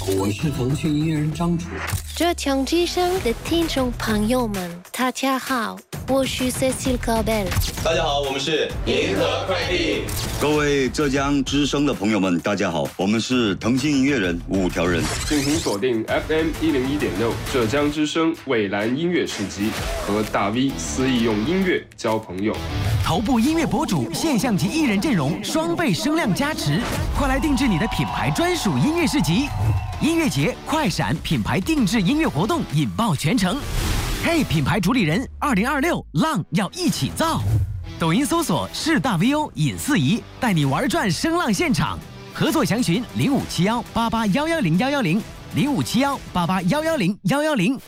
我是腾讯音乐人张楚。 这枪机上的听众朋友们，大家好，我是 Cecil Cabel。 大家好，我们是银河快递。 各位浙江之声的朋友们，大家好，我们是腾讯音乐人五条人。 敬请锁定 FM 101.6浙江之声蔚蓝音乐市集，和大 V 肆意用音乐交朋友。 头部音乐博主现象级艺人阵容双倍声量加持，快来定制你的品牌专属音乐市集。音乐节快闪品牌定制音乐活动引爆全城。嘿，品牌主理人，2026浪要一起造。抖音搜索是大 VO 尹四仪，带你玩转声浪现场。合作详询0571881101057188110110。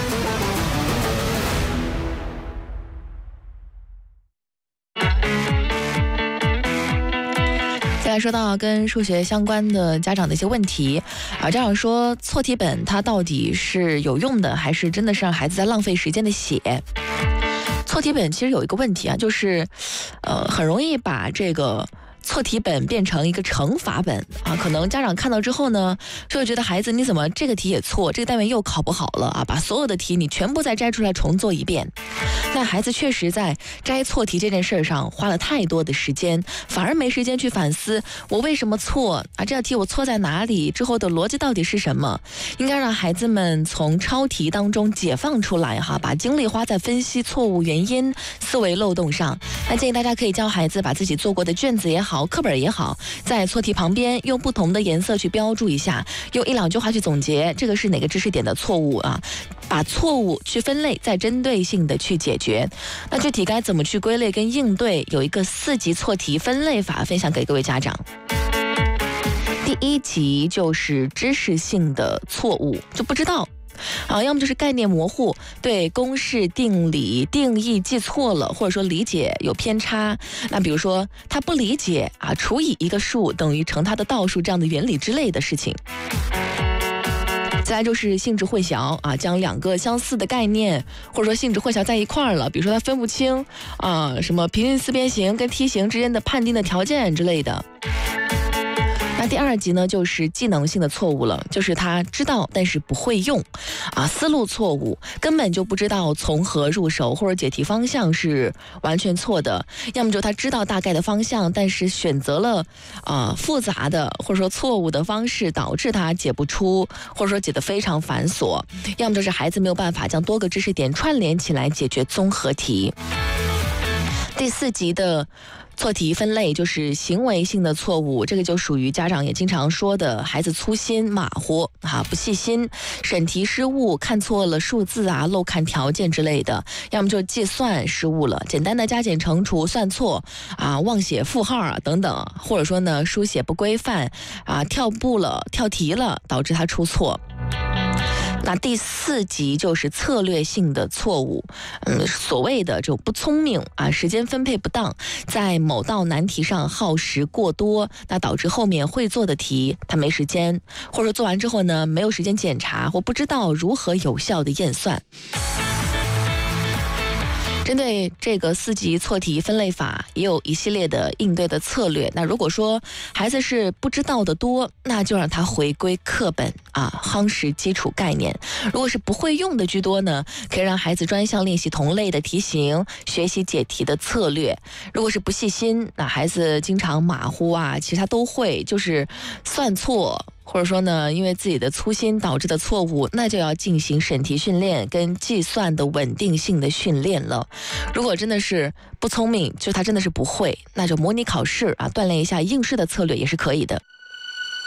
再来说到跟数学相关的家长的一些问题啊，家长说错题本它到底是有用的，还是真的是让孩子在浪费时间的写？错题本其实有一个问题啊，就是很容易把这个错题本变成一个乘法本啊，可能家长看到之后呢，就会觉得孩子你怎么这个题也错，这个单元又考不好了啊，把所有的题你全部再摘出来重做一遍。那孩子确实在摘错题这件事上花了太多的时间，反而没时间去反思我为什么错啊，这道题我错在哪里，之后的逻辑到底是什么。应该让孩子们从抄题当中解放出来哈，把精力花在分析错误原因、思维漏洞上。那建议大家可以教孩子把自己做过的卷子也好，课本也好，在错题旁边用不同的颜色去标注一下，用1-2句话去总结这个是哪个知识点的错误啊，把错误去分类，再针对性的去解决。那具体该怎么去归类跟应对，有一个4级错题分类法分享给各位家长。第1级就是知识性的错误，就不知道啊，要么就是概念模糊，对公式、定理、定义记错了，或者说理解有偏差。那比如说他不理解啊，除以一个数等于乘它的倒数这样的原理之类的事情。再来就是性质混淆啊，将2个相似的概念或者说性质混淆在一块儿了，比如说他分不清啊什么平行四边形跟梯形之间的判定的条件之类的。那第2级呢，就是技能性的错误了，就是他知道但是不会用啊，思路错误，根本就不知道从何入手，或者解题方向是完全错的，要么就他知道大概的方向，但是选择了复杂的或者说错误的方式，导致他解不出，或者说解得非常繁琐，要么就是孩子没有办法将多个知识点串联起来解决综合题。第4级的错题分类就是行为性的错误，这个就属于家长也经常说的孩子粗心马虎啊，不细心，审题失误，看错了数字啊，漏看条件之类的，要么就计算失误了，简单的加减乘除算错啊，忘写负号啊等等，或者说呢书写不规范啊，跳步了跳题了，导致他出错。那第4级就是策略性的错误，所谓的这种不聪明啊，时间分配不当，在某道难题上耗时过多，那导致后面会做的题他没时间，或者做完之后呢没有时间检查，或不知道如何有效的验算。针对这个4级错题分类法也有一系列的应对的策略。那如果说孩子是不知道的多，那就让他回归课本啊，夯实基础概念。如果是不会用的居多呢，可以让孩子专项练习同类的题型，学习解题的策略。如果是不细心，那孩子经常马虎啊，其实他都会，就是算错，或者说呢因为自己的粗心导致的错误，那就要进行审题训练跟计算的稳定性的训练了。如果真的是不聪明，就他真的是不会，那就模拟考试啊，锻炼一下应试的策略也是可以的。